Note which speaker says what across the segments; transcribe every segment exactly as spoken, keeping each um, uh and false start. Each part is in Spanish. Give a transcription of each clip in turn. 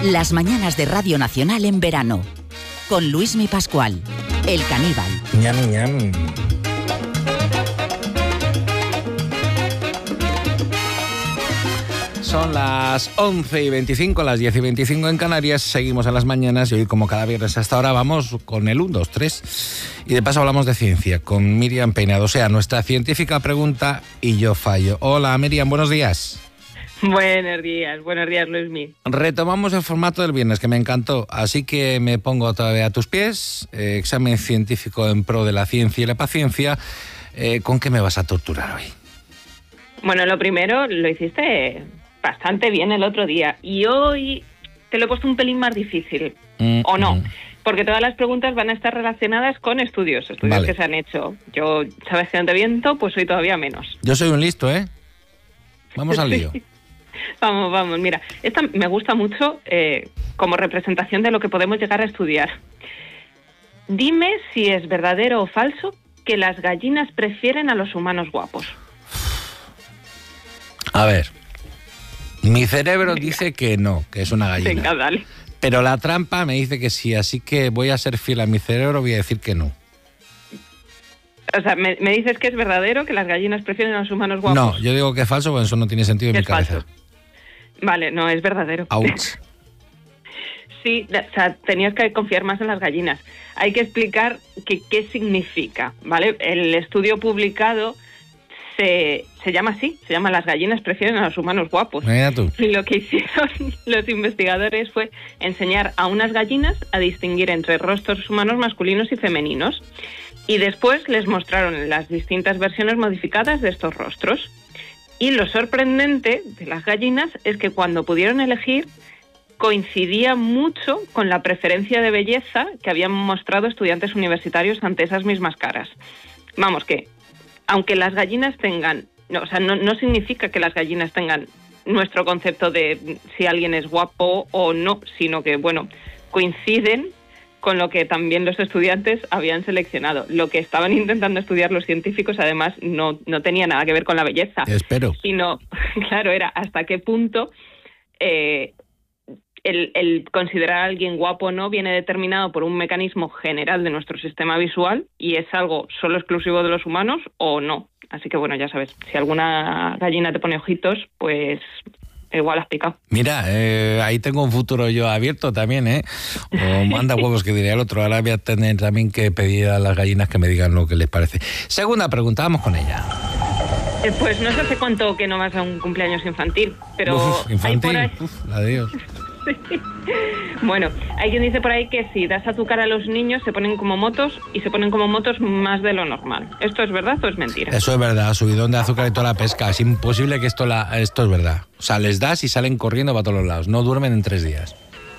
Speaker 1: Las mañanas de Radio Nacional en verano. Con Luismi Pascual, el caníbal.
Speaker 2: Ñam, ñam. Son las once y veinticinco, las diez y veinticinco en Canarias. Seguimos a las mañanas y hoy, como cada viernes hasta ahora, vamos con el uno, dos, tres. Y de paso hablamos de ciencia con Miriam Peinado. O sea, nuestra científica pregunta y yo fallo. Hola, Miriam, buenos días.
Speaker 3: Buenos días, buenos días, Luismi.
Speaker 2: Retomamos el formato del viernes, que me encantó. Así que me pongo otra vez a tus pies. Eh, examen científico en pro de la ciencia y la paciencia. Eh, ¿Con qué me vas a torturar hoy?
Speaker 3: Bueno, lo primero lo hiciste bastante bien el otro día. Y hoy te lo he puesto un pelín más difícil. Mm, ¿O no? Mm. Porque todas las preguntas van a estar relacionadas con estudios. Estudios vale. que se han hecho. Yo, ¿sabes que no te viento? Pues hoy todavía menos.
Speaker 2: Yo soy un listo, ¿eh? Vamos al lío.
Speaker 3: Vamos, vamos, mira, esta me gusta mucho eh, como representación de lo que podemos llegar a estudiar. Dime si es verdadero o falso que las gallinas prefieren a los humanos guapos.
Speaker 2: A ver, mi cerebro Venga. dice que no, que es una gallina.
Speaker 3: Venga, dale.
Speaker 2: Pero la trampa me dice que sí, así que voy a ser fiel a mi cerebro, voy a decir que no.
Speaker 3: O sea, me, me dices que es verdadero que las gallinas prefieren a los humanos guapos.
Speaker 2: No, yo digo que es falso porque eso no tiene sentido en mi cabeza.
Speaker 3: Falso. Vale, no, es verdadero.
Speaker 2: Ouch.
Speaker 3: Sí, o sea, tenías que confiar más en las gallinas. Hay que explicar que, qué significa, ¿vale? El estudio publicado se, se llama así, se llama Las gallinas prefieren a los humanos guapos.
Speaker 2: Mira tú.
Speaker 3: Y lo que hicieron los investigadores fue enseñar a unas gallinas a distinguir entre rostros humanos masculinos y femeninos. Y después les mostraron las distintas versiones modificadas de estos rostros. Y lo sorprendente de las gallinas es que cuando pudieron elegir coincidía mucho con la preferencia de belleza que habían mostrado estudiantes universitarios ante esas mismas caras. Vamos, que aunque las gallinas tengan, no, o sea, no, no significa que las gallinas tengan nuestro concepto de si alguien es guapo o no, sino que, bueno, coinciden con lo que también los estudiantes habían seleccionado. Lo que estaban intentando estudiar los científicos, además, no, no tenía nada que ver con la belleza.
Speaker 2: Espero.
Speaker 3: Sino, claro, era hasta qué punto eh, el, el considerar a alguien guapo o no viene determinado por un mecanismo general de nuestro sistema visual y es algo solo exclusivo de los humanos o no. Así que, bueno, ya sabes, si alguna gallina te pone ojitos, pues igual has picado.
Speaker 2: Mira, eh, ahí tengo un futuro yo abierto también, ¿eh? O manda huevos, que diría el otro. Ahora voy a tener también que pedir a las gallinas que me digan lo que les parece. Segunda pregunta, vamos con ella.
Speaker 3: Eh, pues no sé hace cuánto que no vas a un cumpleaños infantil, pero...
Speaker 2: Uf, infantil,
Speaker 3: hay por ahí...
Speaker 2: Uf, adiós.
Speaker 3: Sí. Bueno, hay quien dice por ahí que si das azúcar a los niños se ponen como motos y se ponen como motos más de lo normal. ¿Esto es verdad o es mentira?
Speaker 2: Eso es verdad, subidón de azúcar y toda la pesca. Es imposible que esto, la, esto es verdad. O sea, les das y salen corriendo para todos los lados. No duermen en tres días.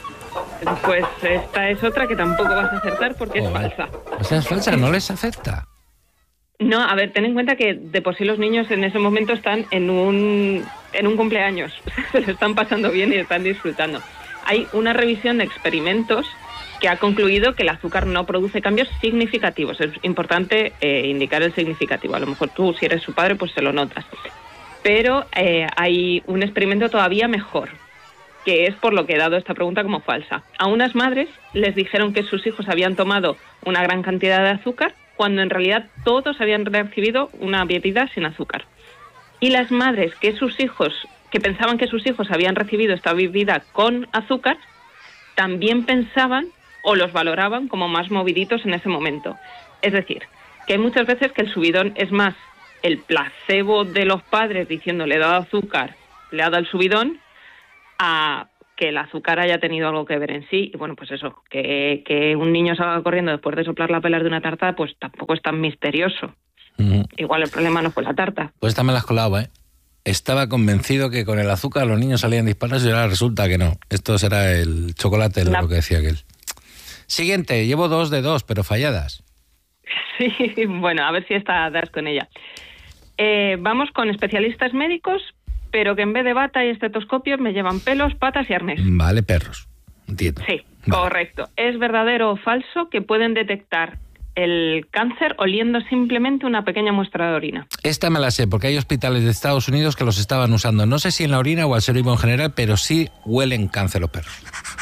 Speaker 3: Pues esta es otra que tampoco vas a acertar porque oh, es falsa.
Speaker 2: O sea, es falsa, no les afecta.
Speaker 3: No, a ver, ten en cuenta que de por sí los niños en ese momento están en un, en un cumpleaños. Se lo están pasando bien y están disfrutando. Hay una revisión de experimentos que ha concluido que el azúcar no produce cambios significativos. Es importante eh, indicar el significativo. A lo mejor tú, si eres su padre, pues se lo notas. Pero eh, hay un experimento todavía mejor, que es por lo que he dado esta pregunta como falsa. A unas madres les dijeron que sus hijos habían tomado una gran cantidad de azúcar, cuando en realidad todos habían recibido una bebida sin azúcar. Y las madres que sus hijos, que pensaban que sus hijos habían recibido esta bebida con azúcar, también pensaban o los valoraban como más moviditos en ese momento. Es decir, que hay muchas veces que el subidón es más el placebo de los padres diciendo le he dado azúcar, le ha dado el subidón, a que el azúcar haya tenido algo que ver en sí. Y bueno, pues eso, que, que un niño salga corriendo después de soplar la pelas de una tarta, pues tampoco es tan misterioso. Mm. Igual el problema no fue la tarta.
Speaker 2: Pues esta me la has colado, ¿eh? Estaba convencido que con el azúcar los niños salían disparados y ahora resulta que no. Esto será el chocolate, la... lo que decía aquel. Siguiente, llevo dos de dos, pero falladas.
Speaker 3: Sí, bueno, a ver si esta das con ella. Eh, vamos con especialistas médicos, pero que en vez de bata y estetoscopios me llevan pelos, patas y arnés.
Speaker 2: Vale, perros. Entiendo.
Speaker 3: Sí,
Speaker 2: vale.
Speaker 3: Correcto. ¿Es verdadero o falso que pueden detectar el cáncer oliendo simplemente una pequeña muestra de orina?
Speaker 2: Esta me la sé, porque hay hospitales de Estados Unidos que los estaban usando. No sé si en la orina o al ser vivo en general, pero sí huelen cáncer los perros.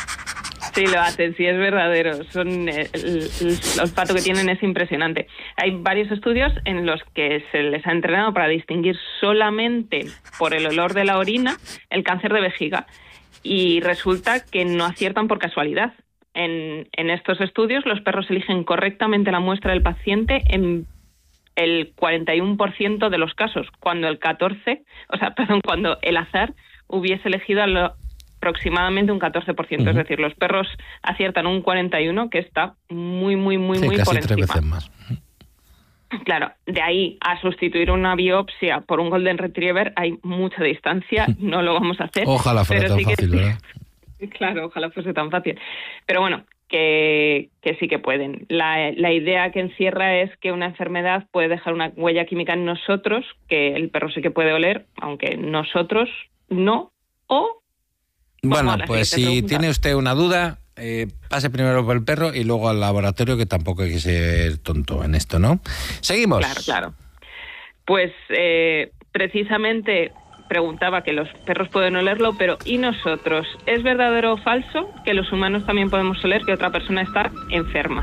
Speaker 3: Sí, lo hacen, sí, es verdadero. Son, el, el olfato que tienen es impresionante. Hay varios estudios en los que se les ha entrenado para distinguir solamente por el olor de la orina el cáncer de vejiga. Y resulta que no aciertan por casualidad. En, en estos estudios, los perros eligen correctamente la muestra del paciente en el cuarenta y uno por ciento de los casos, cuando el catorce, o sea, perdón, cuando el azar hubiese elegido lo, aproximadamente un catorce por ciento. Uh-huh. Es decir, los perros aciertan un cuarenta y uno por ciento, que está muy, muy, muy,
Speaker 2: sí,
Speaker 3: muy
Speaker 2: casi
Speaker 3: por encima.
Speaker 2: Tres veces más.
Speaker 3: Claro, de ahí a sustituir una biopsia por un Golden Retriever hay mucha distancia, no lo vamos a hacer.
Speaker 2: Ojalá fuera tan sí fácil, que... ¿verdad?
Speaker 3: Claro, ojalá fuese tan fácil. Pero bueno, que, que sí que pueden. La, la idea que encierra es que una enfermedad puede dejar una huella química en nosotros, que el perro sí que puede oler, aunque nosotros no, o...
Speaker 2: Bueno, pues si pregunta. Tiene usted una duda, eh, pase primero por el perro y luego al laboratorio, que tampoco hay que ser tonto en esto, ¿no? Seguimos.
Speaker 3: Claro, claro. Pues eh, precisamente... preguntaba que los perros pueden olerlo, pero ¿y nosotros? ¿Es verdadero o falso que los humanos también podemos oler que otra persona está enferma?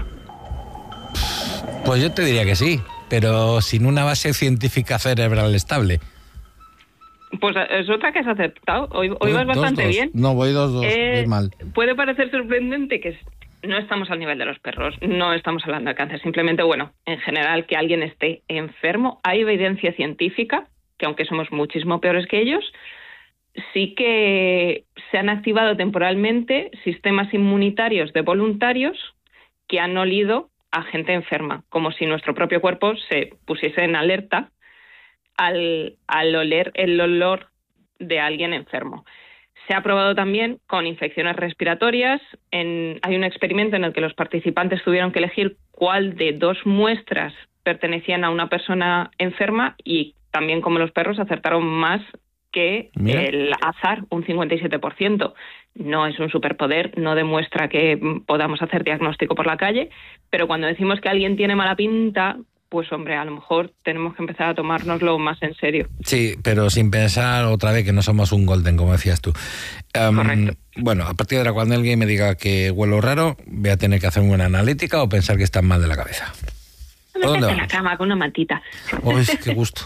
Speaker 2: Pues yo te diría que sí, pero sin una base científica cerebral estable.
Speaker 3: Pues es otra que has aceptado. Hoy, hoy vas bastante
Speaker 2: dos, dos.
Speaker 3: bien.
Speaker 2: No, voy dos, dos, eh, voy mal.
Speaker 3: Puede parecer sorprendente que no estamos al nivel de los perros, no estamos hablando de cáncer, simplemente, bueno, en general que alguien esté enfermo. Hay evidencia científica que aunque somos muchísimo peores que ellos, sí que se han activado temporalmente sistemas inmunitarios de voluntarios que han olido a gente enferma, como si nuestro propio cuerpo se pusiese en alerta al, al oler el olor de alguien enfermo. Se ha probado también con infecciones respiratorias. En, hay un experimento en el que los participantes tuvieron que elegir cuál de dos muestras pertenecían a una persona enferma y también, como los perros, acertaron más que Mira. el azar, un cincuenta y siete por ciento. No es un superpoder, no demuestra que podamos hacer diagnóstico por la calle, pero cuando decimos que alguien tiene mala pinta, pues hombre, a lo mejor tenemos que empezar a tomárnoslo más en serio.
Speaker 2: Sí, pero sin pensar otra vez que no somos un golden, como decías tú. Um,
Speaker 3: Correcto.
Speaker 2: Bueno, a partir de ahora, cuando alguien me diga que huelo raro, voy a tener que hacer una analítica o pensar que están mal de la cabeza.
Speaker 3: ¿Dónde en la cama con una mantita.
Speaker 2: ¡Uy, qué gusto!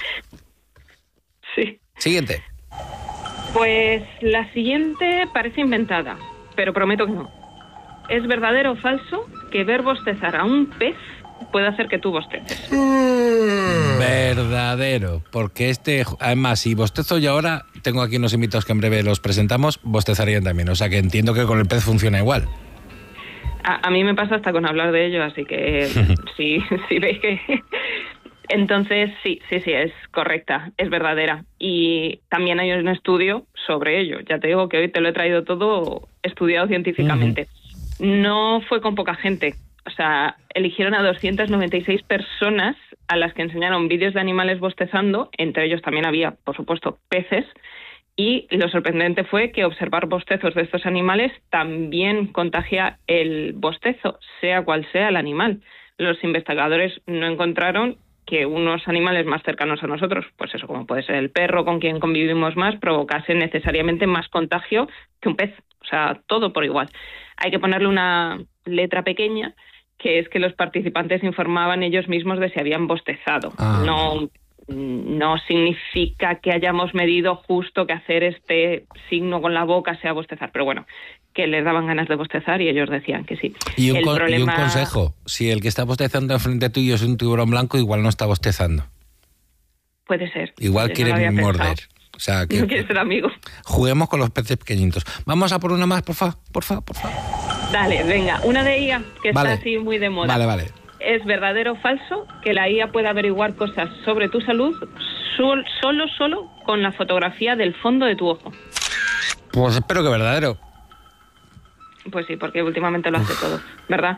Speaker 3: Sí.
Speaker 2: Siguiente.
Speaker 3: Pues la siguiente parece inventada, pero prometo que no. ¿Es verdadero o falso que ver bostezar a un pez puede hacer que tú bosteces?
Speaker 2: Verdadero, porque este, además, si bostezo yo ahora, tengo aquí unos invitados que en breve los presentamos, bostezarían también, o sea que entiendo que con el pez funciona igual.
Speaker 3: A, a mí me pasa hasta con hablar de ello, así que sí, sí veis que... Entonces, sí, sí, sí, es correcta, es verdadera. Y también hay un estudio sobre ello. Ya te digo que hoy te lo he traído todo estudiado científicamente. Uh-huh. No fue con poca gente. O sea, eligieron a doscientas noventa y seis personas a las que enseñaron vídeos de animales bostezando. Entre ellos también había, por supuesto, peces. Y lo sorprendente fue que observar bostezos de estos animales también contagia el bostezo, sea cual sea el animal. Los investigadores no encontraron que unos animales más cercanos a nosotros, pues eso, como puede ser el perro con quien convivimos más, provocasen necesariamente más contagio que un pez. O sea, todo por igual. Hay que ponerle una letra pequeña, que es que los participantes informaban ellos mismos de si habían bostezado. Ah. No... No significa que hayamos medido justo que hacer este signo con la boca sea bostezar, pero bueno, que les daban ganas de bostezar y ellos decían que sí.
Speaker 2: Y un,
Speaker 3: el
Speaker 2: con,
Speaker 3: problema...
Speaker 2: y un consejo, si el que está bostezando enfrente tuyo es un tiburón blanco, igual no está bostezando.
Speaker 3: Puede ser.
Speaker 2: Igual quiere
Speaker 3: no
Speaker 2: morder. O sea, que
Speaker 3: no quiere ser amigo.
Speaker 2: Juguemos con los peces pequeñitos. Vamos a por una más, porfa, porfa, porfa.
Speaker 3: Dale, venga, una de I A que
Speaker 2: vale.
Speaker 3: está así muy de moda.
Speaker 2: Vale, vale.
Speaker 3: ¿Es verdadero o falso que la I A pueda averiguar cosas sobre tu salud sol, solo, solo con la fotografía del fondo de tu ojo?
Speaker 2: Pues espero que verdadero.
Speaker 3: Pues sí, porque últimamente lo hace Uf. todo, ¿verdad?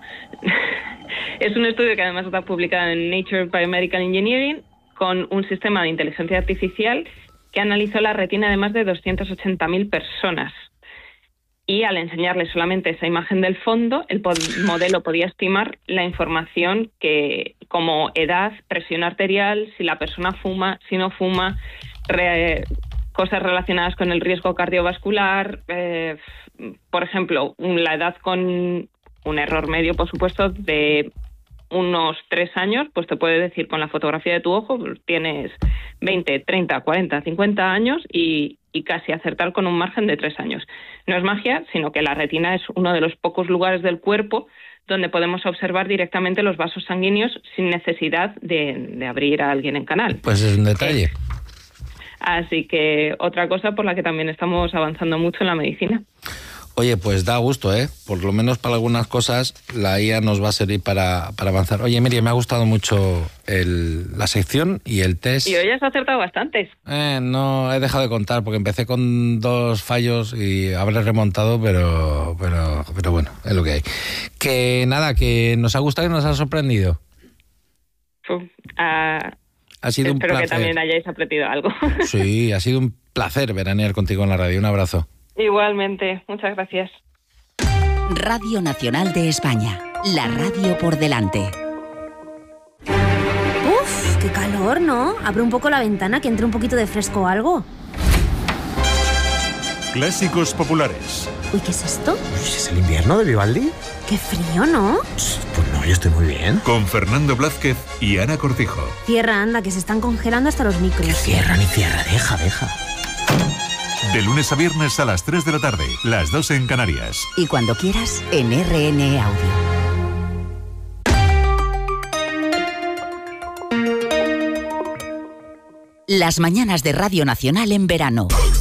Speaker 3: Es un estudio que además está publicado en Nature Biomedical Engineering con un sistema de inteligencia artificial que analizó la retina de más de doscientas ochenta mil personas. Y al enseñarle solamente esa imagen del fondo, el modelo podía estimar la información que, como edad, presión arterial, si la persona fuma, si no fuma, re, cosas relacionadas con el riesgo cardiovascular, eh, por ejemplo, la edad con un error medio, por supuesto, de unos tres años, pues te puede decir con la fotografía de tu ojo, tienes veinte, treinta, cuarenta, cincuenta años y, y casi acertar con un margen de tres años. No es magia, sino que la retina es uno de los pocos lugares del cuerpo donde podemos observar directamente los vasos sanguíneos sin necesidad de, de abrir a alguien en canal.
Speaker 2: Pues es un detalle.
Speaker 3: Así que otra cosa por la que también estamos avanzando mucho en la medicina.
Speaker 2: Oye, pues da gusto, ¿eh? Por lo menos para algunas cosas la I A nos va a servir para, para avanzar. Oye, Miriam, me ha gustado mucho el, la sección y el test.
Speaker 3: Y hoy has acertado bastantes.
Speaker 2: Eh, no, he dejado de contar porque empecé con dos fallos y habré remontado, pero, pero, pero bueno, es lo que hay. Que nada, que nos ha gustado y nos ha sorprendido.
Speaker 3: Uf, uh,
Speaker 2: ha sido un
Speaker 3: espero
Speaker 2: placer.
Speaker 3: que también hayáis aprendido algo.
Speaker 2: Sí, ha sido un placer veranear contigo en la radio. Un abrazo.
Speaker 3: Igualmente, muchas gracias.
Speaker 1: Radio Nacional de España, la radio por delante.
Speaker 4: Uf, qué calor, ¿no? Abre un poco la ventana que entre un poquito de fresco o algo.
Speaker 5: Clásicos populares.
Speaker 4: Uy, ¿qué es esto?
Speaker 6: ¿Es el invierno de Vivaldi?
Speaker 4: Qué frío, ¿no?
Speaker 6: Pues no, yo estoy muy bien.
Speaker 5: Con Fernando Blázquez y Ana Cortijo.
Speaker 4: Cierra, anda, que se están congelando hasta los micros.
Speaker 6: Que cierra ni cierra, deja, deja.
Speaker 5: De lunes a viernes a las tres de la tarde, las dos en Canarias.
Speaker 1: Y cuando quieras, en R N E Audio. Las mañanas de Radio Nacional en verano.